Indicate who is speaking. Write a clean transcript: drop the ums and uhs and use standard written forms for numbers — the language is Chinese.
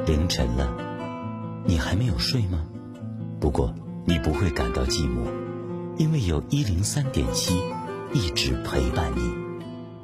Speaker 1: 凌晨了，你还没有睡吗？不过你不会感到寂寞，因为有103.7一直陪伴你。